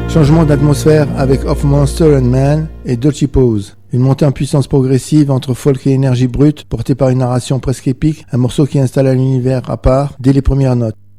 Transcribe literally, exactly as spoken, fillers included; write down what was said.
Changement d'atmosphère avec Of Monster and Man et Dutchy Pose. Une montée en puissance progressive entre folk et énergie brute, portée par une narration presque épique, un morceau qui installe un univers à part dès les premières notes.